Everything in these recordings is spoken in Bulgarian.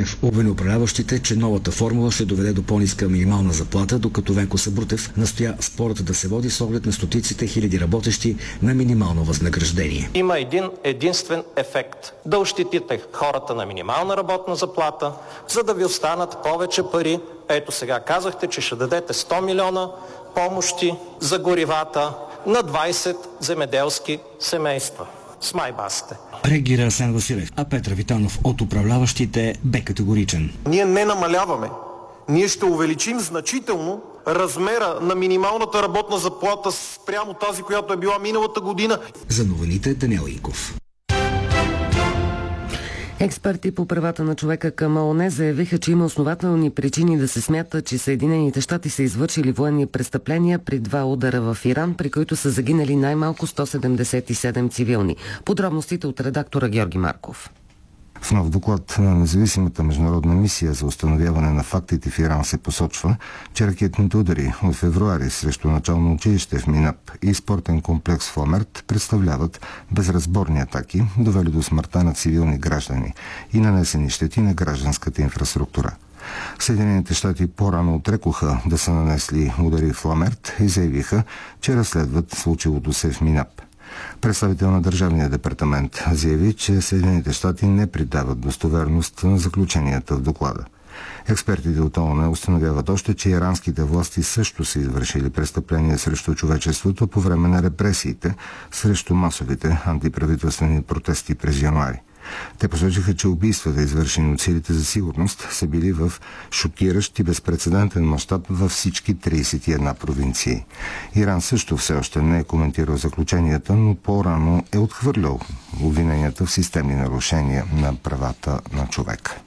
Тенев обвини управляващите, че новата формула ще доведе до по-ниска минимална заплата, докато Венко Събрутев настоя спорът да се води с оглед на стотиците хиляди работещи на минимално възнаграждение. Има един единствен ефект – да ощетите хората на минимална работна заплата, за да ви останат повече пари. Ето сега казахте, че ще дадете 100 милиона помощи за горивата на 20 земеделски семейства. Смай басите. Реагира Асен Василев, а Петър Витанов от управляващите бе категоричен. Ние не намаляваме. Ние ще увеличим значително размера на минималната работна заплата спрямо тази, която е била миналата година. За новините Даниел Инков. Експерти по правата на човека към ООН заявиха, че има основателни причини да се смята, че Съединените щати са извършили военни престъпления при 2 удара в Иран, при които са загинали най-малко 177 цивилни. Подробностите от редактора Георги Марков. В нов доклад на независимата международна мисия за установяване на фактите в Иран се посочва, че ракетните удари от февруари срещу начално училище в Минап и спортен комплекс в Ламерт представляват безразборни атаки, довели до смъртта на цивилни граждани и нанесени щети на гражданската инфраструктура. Съединените щати по-рано отрекоха да са нанесли удари в Ламерт и заявиха, че разследват случилото се в Минап. Представител на Държавния департамент заяви, че Съединените щати не придават достоверност на заключенията в доклада. Експертите от ООН установяват още, че иранските власти също са извършили престъпления срещу човечеството по време на репресиите срещу масовите антиправителствени протести през януари. Те посочиха, че убийствата, извършени от силите за сигурност, са били в шокиращ и безпрецедентен мащаб във всички 31 провинции. Иран също все още не е коментирал заключенията, но по-рано е отхвърлял обвиненията в системни нарушения на правата на човека.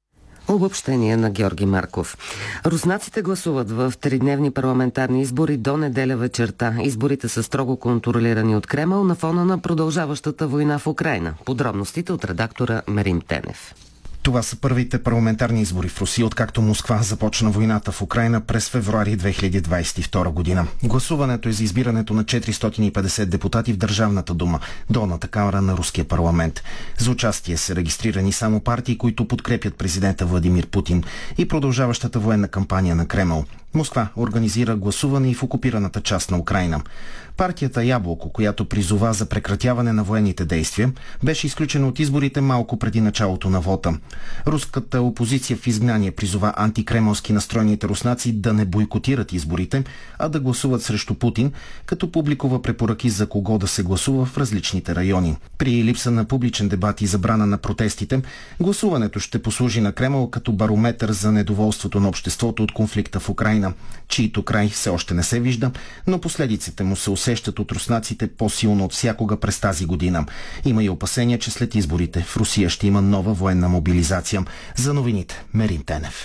Обобщение на Георги Марков. Руснаците гласуват в 3-дневни парламентарни избори до неделя вечерта. Изборите са строго контролирани от Кремъл на фона на продължаващата война в Украйна. Подробностите от редактора Мерим Тенев. Това са първите парламентарни избори в Русия, откакто Москва започна войната в Украйна през февруари 2022 година. Гласуването е за избирането на 450 депутати в Държавната дума, долната камара на руския парламент. За участие са регистрирани само партии, които подкрепят президента Владимир Путин и продължаващата военна кампания на Кремъл. Москва организира гласуване и в окупираната част на Украйна. Партията Яблоко, която призова за прекратяване на военните действия, беше изключена от изборите малко преди началото на вота. Руската опозиция в изгнание призова антикремълски настроените руснаци да не бойкотират изборите, а да гласуват срещу Путин, като публикува препоръки за кого да се гласува в различните райони. При липса на публичен дебат и забрана на протестите, гласуването ще послужи на Кремъл като барометър за недоволството на обществото от конфликта в Украйна, чието край все още не се вижда, но последиците му се усещат от руснаците по-силно от всякога през тази година. Има и опасения, че след изборите в Русия ще има нова военна мобилизация. За новините Мерим Тенев.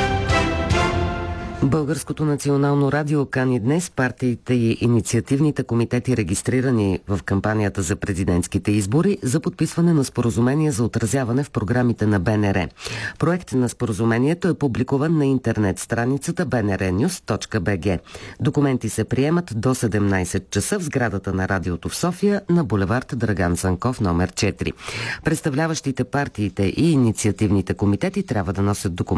Българското национално радио кани днес партиите и инициативните комитети, регистрирани в кампанията за президентските избори, за подписване на споразумение за отразяване в програмите на БНР. Проект на споразумението е публикуван на интернет страницата bnrnews.bg. Документи се приемат до 17 часа в сградата на радиото в София на булевард Драган Цанков номер 4. Представляващите партиите и инициативните комитети трябва да носят документи